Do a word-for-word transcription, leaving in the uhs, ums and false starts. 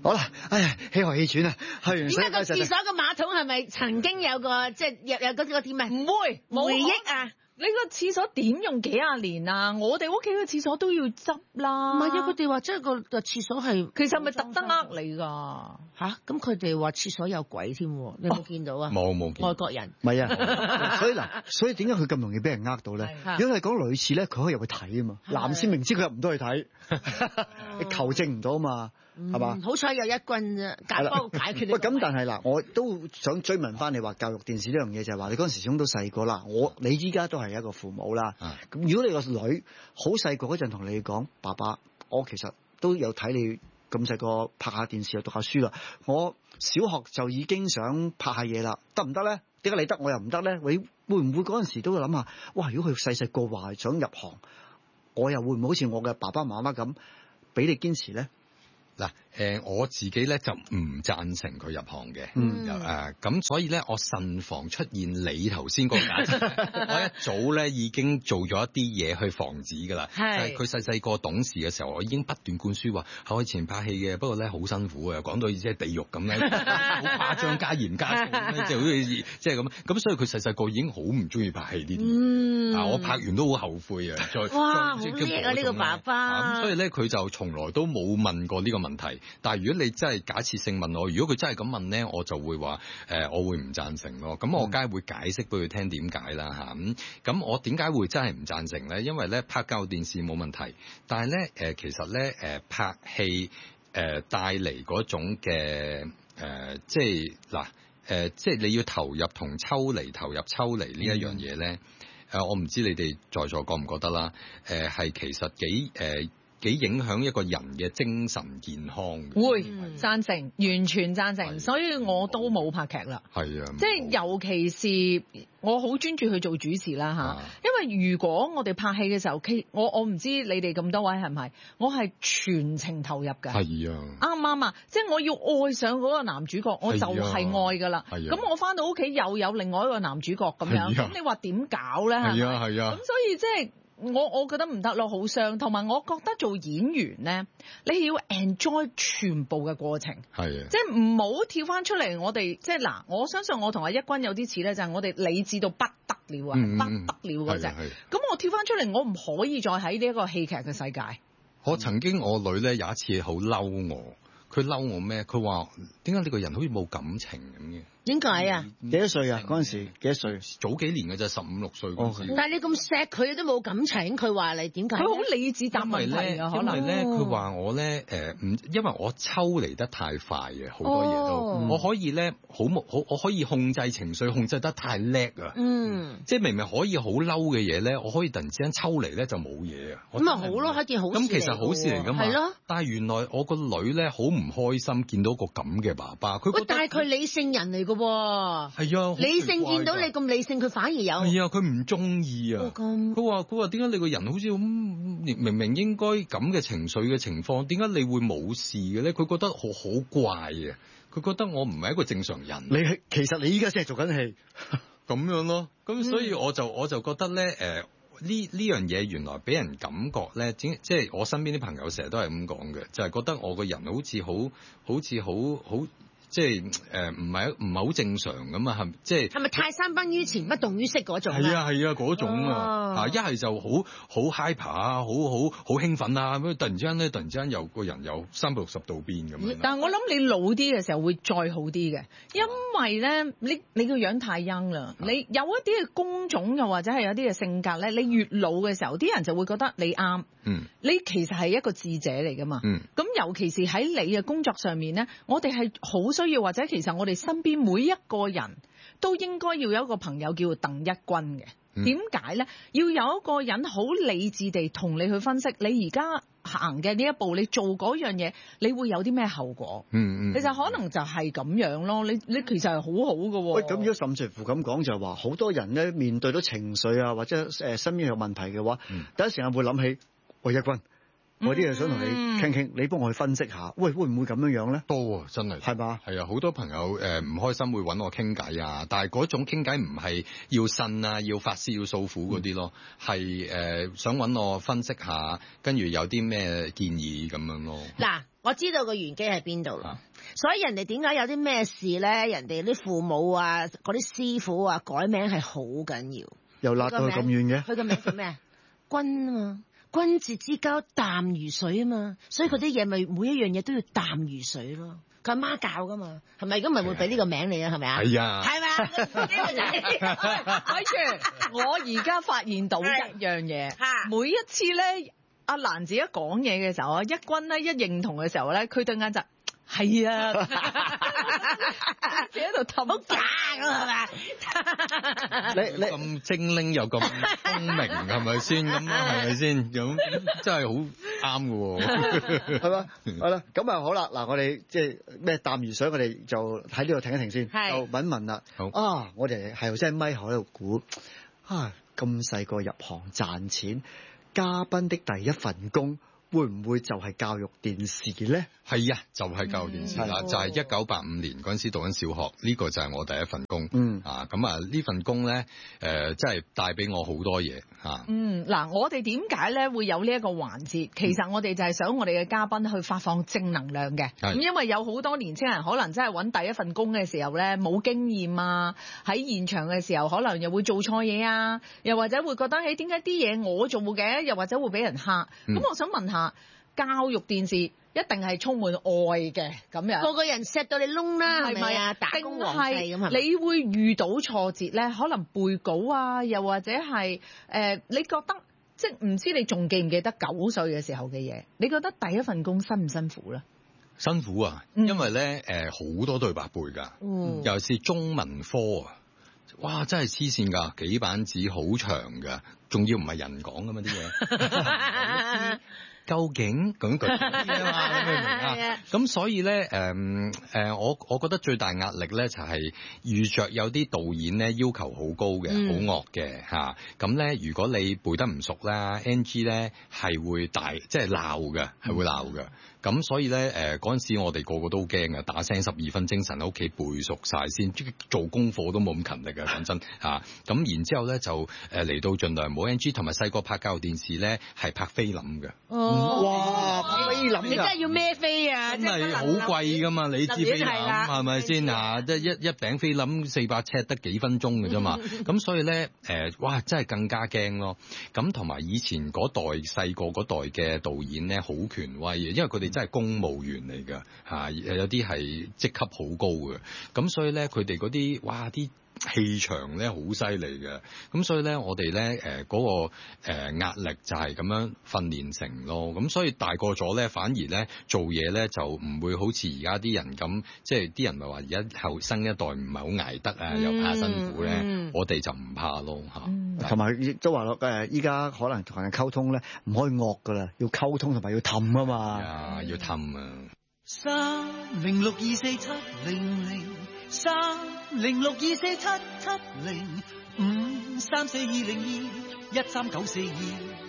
好啦，哎呀，氣寒氣喘啊，去完點水解個廁所個馬桶係咪曾經有個即係有有嗰個點啊？ 唔會冇回憶啊！ 你個廁所點用幾廿年啊？我哋屋企嘅廁所都要執啦。 唔係啊，佢哋話即係個個廁所係其實係咪特登呃你㗎？ 吓？咁佢哋話廁所有鬼添，你有冇見到啊？ 冇冇見。 外國人唔係啊，所以嗱，所以點解佢咁容易俾人呃到咧？ 係如果係講女廁咧，佢可以入去睇啊嘛， 係男先明知佢入唔到去睇，你求證唔到啊嘛，係嘛？ 嗯好彩有一軍啫，解幫解決呢個喂，咁但係嗱，我都想追問翻你話教育電視呢樣嘢，就係話你嗰陣時始終都細個啦，我你依家都係一個父母啦。咁如果你個女好細個嗰陣同你講，爸爸，我其實都有睇你咁細個拍下電視又讀下書啦，我小學就已經想拍下嘢啦，得唔得咧？點解你得我又唔得咧？你會唔會嗰陣時都會諗下，哇！如果佢細細個話想入行，我又會唔會好似我嘅爸爸媽媽咁俾你堅持咧？ 嗱，誒我自己咧就唔贊成佢入行嘅， 嗯誒咁所以咧我慎防出現你頭先嗰個假設，我一早咧已經做咗一啲嘢去防止㗎啦。 係佢細細個懂事嘅時候，我已經不斷灌輸話，我以前拍戲嘅，不過咧好辛苦嘅，講到即係地獄咁咧，好誇張加鹽加醋咧，即係好似即係咁。咁所以佢細細個已經好唔中意拍戲呢啲。 嗯， 啊，我拍完都好後悔啊！再哇，好再叻啊！呢個爸爸， 咁所以咧，佢就從來都冇問過呢個問題。但係如果你真係假設性問我，如果佢真係咁問咧，我就會話誒、呃，我會唔贊成咯。咁我梗係會解釋俾佢聽點解啦嚇。咁咁我點解會真係唔贊成咧？因為咧拍教育電視冇問題，但係咧誒其實咧誒、呃、拍戲誒帶嚟嗰種嘅誒、呃、即係嗱誒即係你要投入同抽離投入抽離呢一樣嘢咧誒，我唔知你哋在座覺唔覺得啦？誒、呃、係其實幾誒。呃幾影響一個人嘅精神健康嘅。 會嗯贊成，完全贊成，所以我都冇拍劇啦。 係啊， 即係尤其是我好專注去做主持啦嚇， 啊因為如果我哋拍戲嘅時候，其我我唔知你哋咁多位係唔係，我係全程投入㗎。 係啊， 啱唔啱啊？即係我要愛上嗰個男主角，我就係愛㗎啦。 係啊咁我翻到屋企又有另外一個男主角咁樣， 係啊咁你話點搞咧？係係啊，係啊咁，所以即係。我我覺得唔得咯，好傷。同埋我覺得做演員咧，你要 enjoy 全部嘅過程， 係啊， 即係唔好跳翻出嚟。我哋即係嗱，我相信我同阿一君有啲似咧，就係、是、我哋理智到不得了啊， 嗯、 不得了嗰隻。咁我跳翻出嚟，我唔可以再喺呢一個戲劇嘅世界。 我曾經我女咧有一次好嬲我，佢嬲我咩？佢話點解你個人好似冇感情咁嘅？ 點解啊？ 幾多歲啊？嗰陣時幾多歲？ 早幾年嘅啫，十五六歲嗰陣時。 但係你咁錫佢都冇感情，佢話你點解？ 佢好理智答問題咧， 啊，可因為能。 咧佢話我咧誒唔，因為我抽離得太快嘅，好多嘢都， 哦我可以咧好冇好，我可以控制情緒，控制得太叻啊！ 嗯， 即係明明可以好嬲嘅嘢咧，我可以突然之間抽離咧就冇嘢啊！ 咁咪好咯，係件好事嚟㗎喎。 咁其實好事嚟㗎嘛。 係咯。 但係原來我個女咧好唔開心，見到個咁嘅爸爸，佢覺得， 喂但係佢理性人嚟㗎喎。 係啊， 理性見到你咁理性，佢反而有。 係啊，佢唔中意啊。 咁佢話佢話點解你個人好似咁明明應該咁嘅情緒嘅情況，點解你會冇事嘅咧？佢覺得好好怪啊！佢覺得我唔係一個正常人。 你係其實你依家先係做緊戲， 咁樣咯。咁所嗯以我就我就覺得咧，誒、呃、呢呢樣嘢原來俾人感覺咧，即即係我身邊啲朋友成日都係咁講嘅，就係、是、覺得我個人好似好好似好好。即係誒唔係唔係好正常咁啊？係即係係咪泰山崩於前不動於色嗰種？ 係啊係啊嗰種啊！ 哦、 啊一係就好好 hyper 啊，好好好興奮啊！咁突然之間咧，突然之間又個人又三百六十度變咁樣。 但係我諗你老啲嘅時候會再好啲嘅，因為咧你你個樣太 young 啦，你有一啲嘅工種又或者係有啲嘅性格咧，你越老嘅時候，啲人就會覺得你啱。 嗯， 你其實係一個智者嚟噶嘛。 嗯， 咁尤其是喺你嘅工作上面咧，我哋係好需要，或者其實我哋身邊每一個人都應該要有一個朋友叫做鄧一軍嘅。點解咧？要有一個人好理智地同你去分析，你而家行嘅呢一步，你做嗰樣嘢，你會有啲咩後果？ 嗯嗯， 其實可能就係咁樣咯。你你其實係好好嘅喎。 喂，咁如果甚至乎咁講就係話，好多人咧面對到情緒啊，或者誒身邊有問題嘅話， 嗯、 第一時間會諗起喂一軍。我啲嘢想同你傾傾，你幫我去分析下，喂，會唔會咁樣樣咧？ 多啊，真係係嘛？ 係啊，好多朋友誒唔開心會揾我傾偈啊，但係嗰種傾偈唔係要呻啊，要發泄要訴苦嗰啲咯，係誒、呃、想揾我分析下，跟住有啲咩建議咁樣咯。 嗱， 我知道個玄機喺邊度啦。所以人哋點解有啲咩事咧？人哋啲父母啊，嗰啲師傅啊，改名係好緊要。 又辣到咁遠嘅。 佢個名叫咩啊？君啊嘛，君子之交淡如水啊嘛，所以佢啲嘢咪每一樣嘢都要淡如水咯。佢阿媽教噶嘛，係咪？如果唔係會俾呢個名你啊？係咪啊？ 係啊， 係咪啊？ 睇住，我而家發現到一樣嘢，每一次咧，阿蘭子一講嘢嘅時候啊，一君咧一認同嘅時候咧，佢對眼就係啊，自己喺度氹，好假㗎係咪？ 你你咁精靈又咁聰明係咪先？咁係咪先？咁真係好啱嘅喎， 係嘛？係啦，咁啊好啦，嗱我哋即係咩淡如水，我哋就喺呢度停一停先，就問一問啦。 好啊，我哋係真係咪喺度估啊？咁細個入行賺錢，嘉賓的第一份工會唔會就係教育電視咧？ 係啊，就係、是、教育電視啦， 嗯、 就係一九八五年嗰陣時讀緊小學，呢、這個就係我第一份工。 嗯啊，咁啊呢份工咧，誒、呃，真係帶俾我好多嘢嚇。啊、 嗯，嗱，我哋點解咧會有呢一個環節？其實我哋就係想我哋嘅嘉賓去發放正能量嘅。咁、嗯、因為有好多年青人可能真係揾第一份工嘅時候咧冇經驗啊，喺現場嘅時候可能又會做錯嘢啊，又或者會覺得誒點解啲嘢我做嘅，又或者會俾人嚇。咁、嗯、我想問下，教育電視一定係充滿愛嘅咁樣， 個個人錫到你窿啦，係咪啊？打工皇帝咁係咪？ 你會遇到挫折咧，可能背稿啊，又或者係誒、呃，你覺得即係唔知你仲記唔記得九歲嘅時候嘅嘢？你覺得第一份工辛唔辛苦咧？ 辛苦啊，因為咧誒好多對白背㗎， 嗯、 尤其是中文科啊，哇真係黐線㗎，幾版紙好長㗎，仲要唔係人講㗎嘛啲嘢。究竟咁佢啲啊嘛，你明唔明啊？咁所以咧，誒、呃、誒、呃，我我覺得最大壓力咧就係遇着有啲導演咧要求好高嘅，好、嗯、惡嘅嚇。咁、啊、咧，如果你背得唔熟啦 ，N G 咧係會大，即係鬧嘅，係會鬧嘅。咁、嗯、所以咧，誒嗰陣時我哋個個都好驚嘅，打聲十二分精神喺屋企背熟晒先，做功課都冇咁勤力嘅，講真嚇。咁、啊、然之後咧就誒嚟到盡量冇 N G，同埋細個拍教育電視咧係拍菲林嘅。 哦哇！拍菲林㗎， 你真係要孭飛啊！ 真係好貴㗎嘛，你知菲林係咪先啊？即係一一餅菲林四百尺得幾分鐘㗎啫嘛。咁所以咧誒、呃，哇！真係更加驚咯。咁同埋以前嗰代細個嗰代嘅導演咧，好權威嘅，因為佢哋真係公務員嚟㗎嚇，有啲係職級好高嘅。咁所以咧，佢哋嗰啲哇啲氣場咧好犀利嘅，咁所以咧我哋咧誒嗰個誒、呃、壓力就係咁樣訓練成咯，咁所以大個咗咧反而咧做嘢咧就唔會好似而家啲人咁，即係啲人咪話而家後生一代唔係好捱得啊，嗯、又怕辛苦咧，嗯、我哋就唔怕咯嚇。 同埋亦都話咯誒，依家可能同人溝通咧唔可以惡噶啦，要溝通同埋要氹啊嘛。 啊，要氹啊！ 三零六二四七零零三零六二四七七零五三四二零二一三九四二。